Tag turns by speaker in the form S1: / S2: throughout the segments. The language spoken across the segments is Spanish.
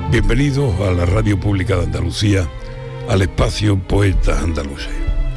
S1: Bienvenidos a la Radio Pública de Andalucía, al espacio Poetas Andaluces.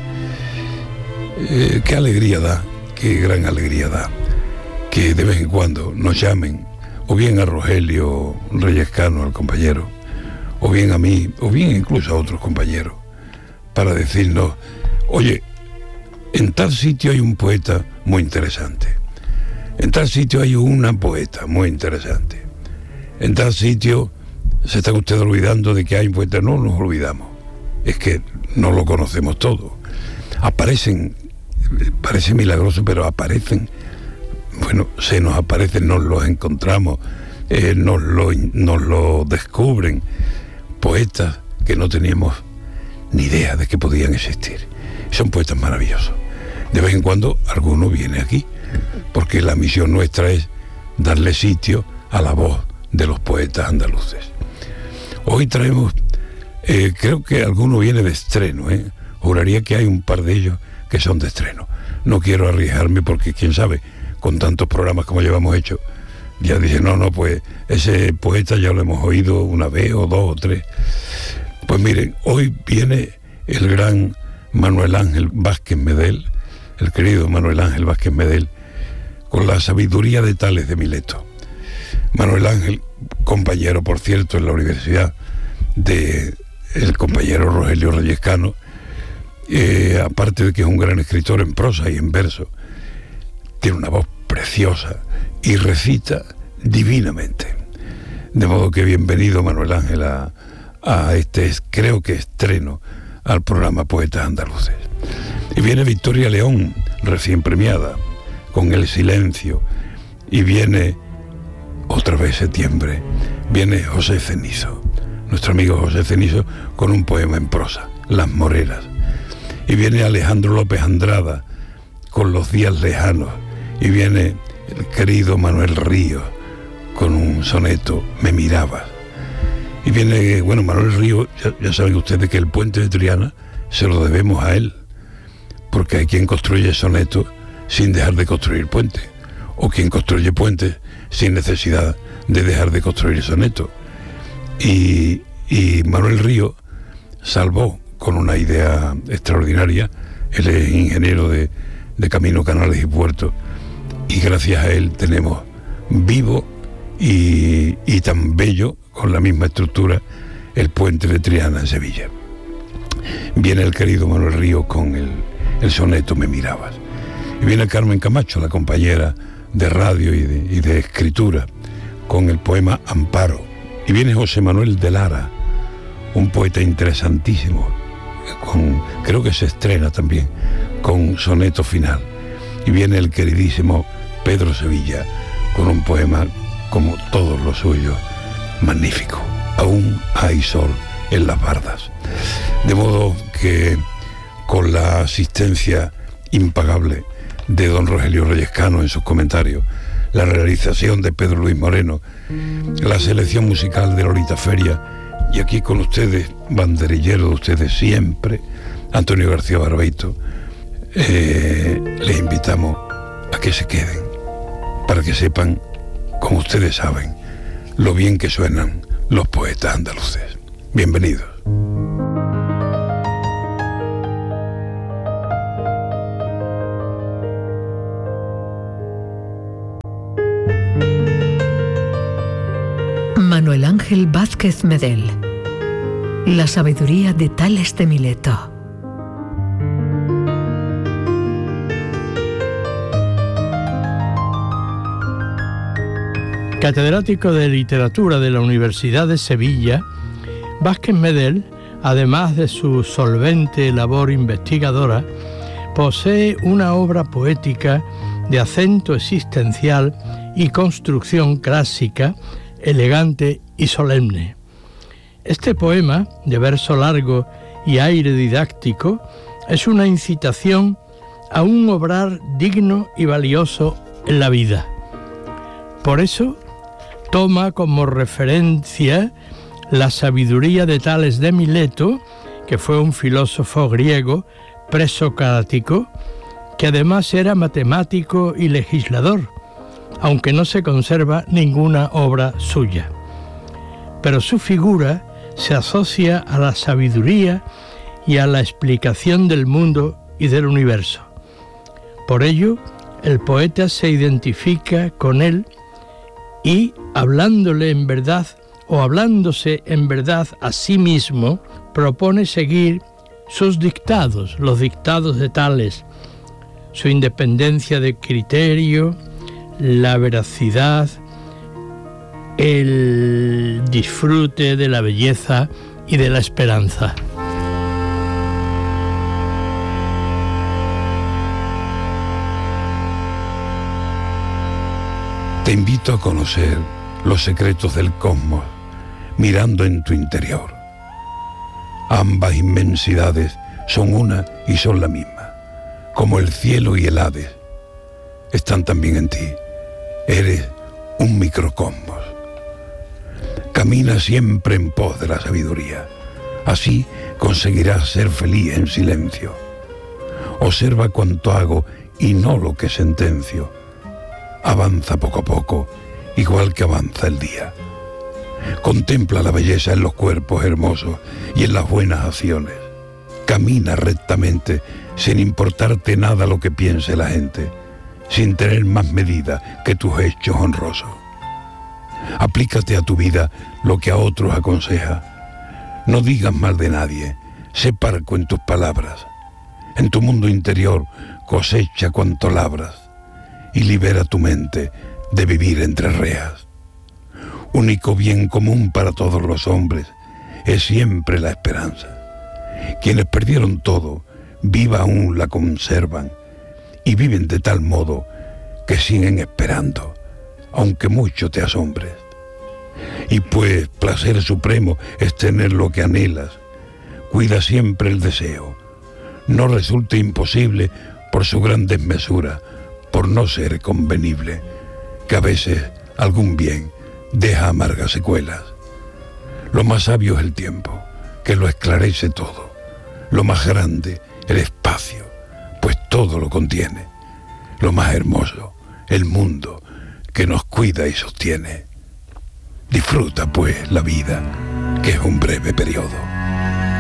S1: Qué alegría da, qué gran alegría da, que de vez en cuando nos llamen, o bien a Rogelio Reyes Cano, al compañero, o bien a mí, o bien incluso a otros compañeros, para decirnos, oye, en tal sitio hay un poeta muy interesante, en tal sitio hay una poeta muy interesante, en tal sitio se está usted olvidando de que hay un poeta. No nos olvidamos, es que no lo conocemos todo. Aparecen, parece milagroso, pero aparecen, bueno, se nos aparecen, nos los encontramos, nos lo descubren, poetas que no teníamos ni idea de que podían existir. Son poetas maravillosos. De vez en cuando alguno viene aquí, porque la misión nuestra es darle sitio a la voz de los poetas andaluces. Hoy traemos, creo que alguno viene de estreno, juraría que hay un par de ellos que son de estreno. No quiero arriesgarme porque, quién sabe, con tantos programas como llevamos hecho, ya dice, no, pues ese poeta ya lo hemos oído una vez o dos o tres. Pues miren, hoy viene el gran Manuel Ángel Vázquez Medel, el querido Manuel Ángel Vázquez Medel, con la sabiduría de Tales de Mileto. Manuel Ángel, compañero, por cierto, en la universidad de el compañero Rogelio Reyes Cano, aparte de que es un gran escritor en prosa y en verso, tiene una voz preciosa y recita divinamente. De modo que bienvenido, Manuel Ángel, a este, creo que estreno, al programa Poetas Andaluces. Y viene Victoria León, recién premiada, con El Silencio, y viene otra vez septiembre, viene José Cenizo, nuestro amigo José Cenizo, con un poema en prosa, Las Moreras. Y viene Alejandro López Andrada, con Los Días Lejanos. Y viene el querido Manuel Ríos, con un soneto, Me Mirabas. Y viene, bueno, Manuel Ríos, ya saben ustedes que el puente de Triana se lo debemos a él, porque hay quien construye sonetos sin dejar de construir puentes, o quien construye puentes sin necesidad de dejar de construir sonetos. Y Manuel Ríos salvó con una idea extraordinaria. Él es ingeniero de Camino, Canales y Puertos, y gracias a él tenemos vivo y tan bello, con la misma estructura, el puente de Triana en Sevilla. Viene el querido Manuel Ríos con el soneto Me Mirabas. Y viene Carmen Camacho, la compañera de radio y de escritura, con el poema Amparo. Y viene José Manuel de Lara, un poeta interesantísimo, creo que se estrena también, con soneto final. Y viene el queridísimo Pedro Sevilla, con un poema, como todos los suyos, magnífico. Aún hay sol en las bardas. De modo que, con la asistencia impagable de don Rogelio Reyes Cano en sus comentarios, la realización de Pedro Luis Moreno, la selección musical de Lolita Feria, y aquí con ustedes, banderillero de ustedes siempre, Antonio García Barbeito, les invitamos a que se queden, para que sepan, como ustedes saben, lo bien que suenan los poetas andaluces. Bienvenidos.
S2: Manuel Ángel Vázquez Medel, la sabiduría de Tales de Mileto.
S3: Catedrático de Literatura de la Universidad de Sevilla, Vázquez Medel, además de su solvente labor investigadora, posee una obra poética de acento existencial y construcción clásica, elegante y solemne. Este poema, de verso largo y aire didáctico, es una incitación a un obrar digno y valioso en la vida. Por eso, toma como referencia la sabiduría de Tales de Mileto, que fue un filósofo griego presocrático, que además era matemático y legislador, aunque no se conserva ninguna obra suya. pero su figura se asocia a la sabiduría y a la explicación del mundo y del universo. Por ello, el poeta se identifica con él y, hablándole en verdad o hablándose en verdad a sí mismo, propone seguir sus dictados, los dictados de Tales, su independencia de criterio, la veracidad, el disfrute de la belleza y de la esperanza.
S1: Te invito a conocer los secretos del cosmos mirando en tu interior. Ambas inmensidades son una y son la misma, como el cielo y el Hades. Están también en ti. Eres un microcosmos. Camina siempre en pos de la sabiduría. Así conseguirás ser feliz en silencio. Observa cuanto hago y no lo que sentencio. Avanza poco a poco, igual que avanza el día. Contempla la belleza en los cuerpos hermosos y en las buenas acciones. Camina rectamente, sin importarte nada lo que piense la gente, sin tener más medida que tus hechos honrosos. Aplícate a tu vida lo que a otros aconseja. No digas mal de nadie, sé parco en tus palabras. En tu mundo interior cosecha cuanto labras y libera tu mente de vivir entre reas. Único bien común para todos los hombres es siempre la esperanza. Quienes perdieron todo, viva aún la conservan y viven de tal modo que siguen esperando, aunque mucho te asombres. Y pues placer supremo es tener lo que anhelas. Cuida siempre el deseo. No resulte imposible por su gran desmesura, por no ser convenible, que a veces algún bien deja amargas secuelas. Lo más sabio es el tiempo, que lo esclarece todo. Lo más grande, el espacio, pues todo lo contiene. Lo más hermoso, el mundo, que nos cuida y sostiene. Disfruta, pues, la vida, que es un breve periodo.